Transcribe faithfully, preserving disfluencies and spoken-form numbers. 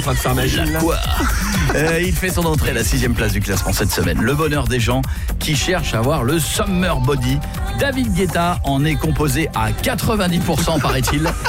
En train de faire magie, là. Quoi euh, Il fait son entrée à la sixième place du classement cette semaine. Le bonheur des gens qui cherchent à avoir le summer body. David Guetta en est composé à quatre-vingt-dix pour cent, paraît-il.